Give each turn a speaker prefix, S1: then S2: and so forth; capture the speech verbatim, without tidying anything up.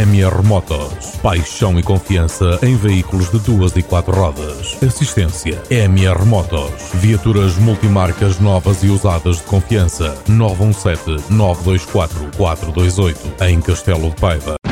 S1: M R Motos. Paixão e confiança em veículos de duas e quatro rodas. Assistência M R Motos. Viaturas multimarcas novas e usadas de confiança. nove um sete, nove dois quatro, quatro dois oito. Em Castelo de Paiva.